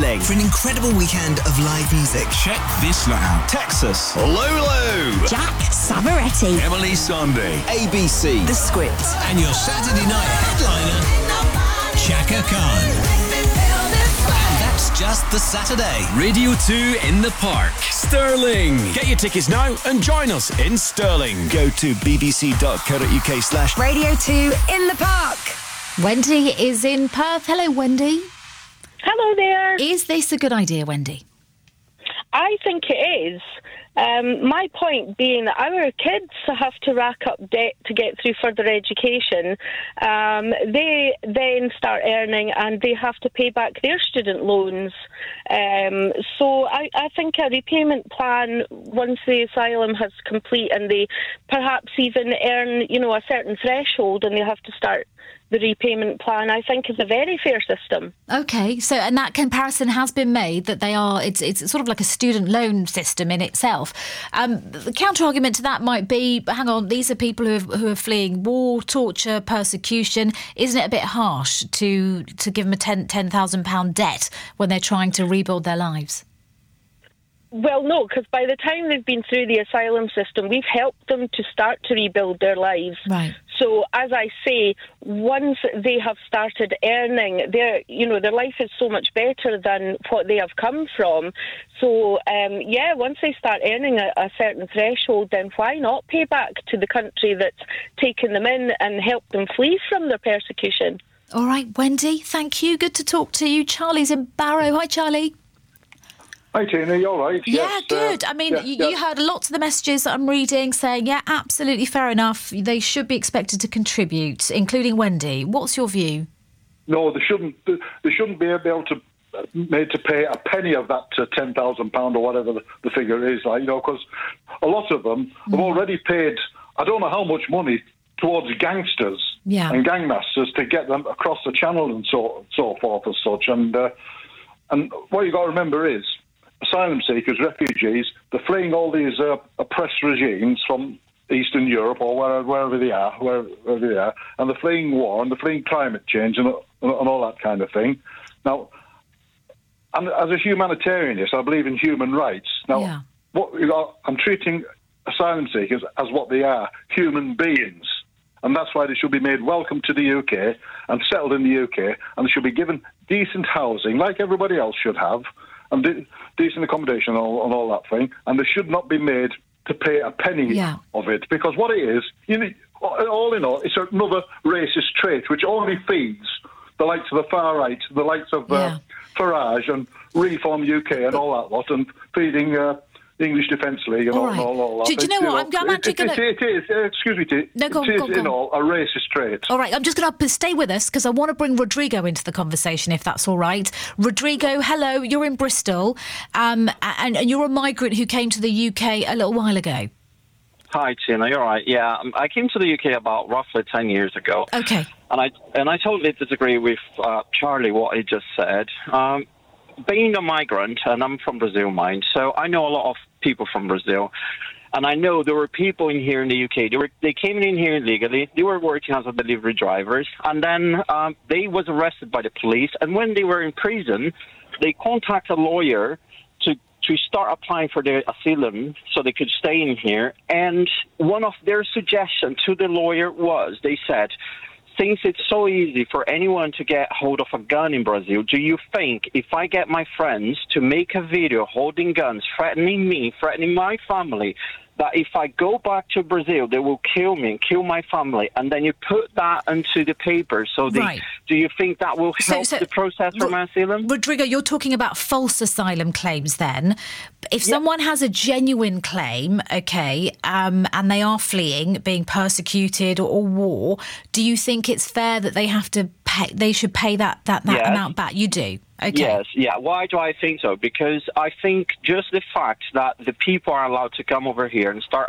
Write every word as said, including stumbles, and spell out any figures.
Stirling. For an incredible weekend of live music. Check this lot out. Texas. Lulu. Jack Savaretti. Emily Sunday. A B C. The Script. And your Saturday night headliner, Chaka Khan. And that's just the Saturday. Radio two in the Park. Stirling. Get your tickets now and join us in Stirling. Go to bbc.co.uk slash Radio two in the Park. Wendy is in Perth. Hello, Wendy. Hello there. Is this a good idea, Wendy? I think it is. Um, my point being that our kids have to rack up debt to get through further education. Um, they then start earning and they have to pay back their student loans. Um, so I, I think a repayment plan, once the asylum has complete and they perhaps even earn, you know, a certain threshold and they have to start the repayment plan, I think is a very fair system. Okay, so and that comparison has been made that they are, it's it's sort of like a student loan system in itself. Um, the counter-argument to that might be, but hang on, these are people who, have, who are fleeing war, torture, persecution. Isn't it a bit harsh to, to give them a ten thousand pounds debt when they're trying to rebuild their lives? Well, no, because by the time they've been through the asylum system, we've helped them to start to rebuild their lives. Right. So, as I say, once they have started earning, their, you know, their life is so much better than what they have come from. So, um, yeah, once they start earning a, a certain threshold, then why not pay back to the country that's taken them in and help them flee from their persecution? All right, Wendy, thank you. Good to talk to you. Charlie's in Barrow. Hi, Charlie. Hi, Tina, you all right? Yeah, yes, good. Uh, I mean, yeah, you, yeah. you heard lots of the messages that I'm reading saying, yeah, absolutely fair enough. They should be expected to contribute, including Wendy. What's your view? No, they shouldn't. They shouldn't be able to made to pay a penny of that uh, ten thousand pound or whatever the, the figure is. Like, you know, because a lot of them mm. have already paid. I don't know how much money towards gangsters yeah. and gangmasters to get them across the channel and so so forth and such. And uh, and what you got to remember is, asylum seekers, refugees, they're fleeing all these uh, oppressed regimes from Eastern Europe or wherever, wherever they are, wherever, wherever they are, and they're fleeing war and they're fleeing climate change and, and, and all that kind of thing. Now, and as a humanitarianist, I believe in human rights. Now, yeah. what you know, I'm treating asylum seekers as what they are, human beings. And that's why they should be made welcome to the U K and settled in the U K, and they should be given decent housing, like everybody else should have, and de- decent accommodation and all, and all that thing, and they should not be made to pay a penny yeah. of it, because what it is, you know, all in all, it's another racist trait which only feeds the likes of the far right, the likes of yeah. uh, Farage and Reform U K and all that lot, and feeding uh, the English Defence League and all, all, right. all, all that. Do, do you know what? I'm, I'm actually going to... It is, uh, excuse me, it, no, go on, it is go on, go in on. all a racist trait. All right, I'm just going to stay with us because I want to bring Rodrigo into the conversation, if that's all right. Rodrigo, hello, you're in Bristol, um, and, and you're a migrant who came to the U K a little while ago. Hi, Tina. You're right. Yeah, I came to the U K about roughly ten years ago. Okay. And I and I totally disagree with uh, Charlie, what he just said. Um, being a migrant, and I'm from Brazil, mind, so I know a lot of people from Brazil. And I know there were people in here in the U K. They were they came in here illegally. They were working as a delivery drivers, and then um, they was arrested by the police. And when they were in prison, they contacted a lawyer to to start applying for their asylum so they could stay in here. And one of their suggestions to the lawyer was, they said, since it's so easy for anyone to get hold of a gun in Brazil, do you think if I get my friends to make a video holding guns, threatening me, threatening my family, that if I go back to Brazil, they will kill me and kill my family? And then you put that into the paper. So they, right. do you think that will help so, so, the process for my asylum? Rodrigo, you're talking about false asylum claims then. If yeah. someone has a genuine claim, okay, um, and they are fleeing, being persecuted or, or war, do you think it's fair that they have to pay, they should pay that, that, that yes. amount back? You do? Okay. Yes, yeah. Why do I think so? Because I think just the fact that the people are allowed to come over here and start